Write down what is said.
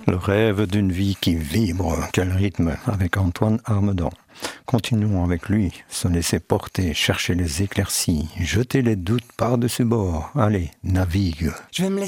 Le rêve d'une vie qui vibre, quel rythme, avec Antoine Armedan. Continuons avec lui, se laisser porter, chercher les éclaircies, jeter les doutes par-dessus bord. Allez, navigue. Je vais me laisser